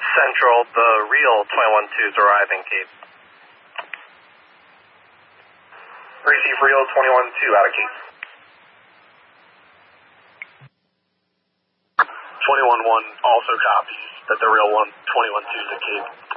Central, the real 21-2 is arriving, Cape. Receive real 21-2 out of Cape. 21-1 also copies that the real 21-2 is at Cape.